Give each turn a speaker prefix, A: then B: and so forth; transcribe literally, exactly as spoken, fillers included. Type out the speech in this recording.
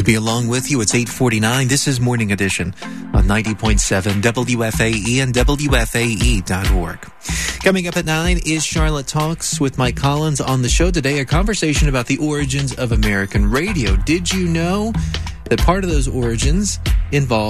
A: to be along with you. It's eight forty-nine. This is Morning Edition on ninety point seven W F A E and W F A E dot org. Coming up at nine is Charlotte Talks with Mike Collins. On the show today, a conversation about the origins of American radio. Did you know that part of those origins involve